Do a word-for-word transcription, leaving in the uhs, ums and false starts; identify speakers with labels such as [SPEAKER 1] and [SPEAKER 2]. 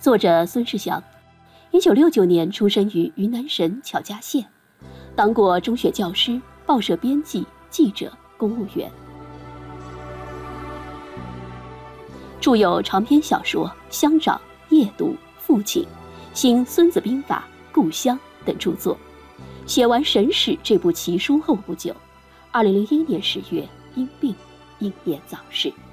[SPEAKER 1] 作者孙世祥，一九六九年出生于云南省巧家县，当过中学教师、报社编辑、记者、公务员，著有长篇小说《乡长》《夜读》《父亲》《新孙子兵法》《故乡》等著作。写完《神史》这部奇书后不久，二零零一年十月因病英年早逝。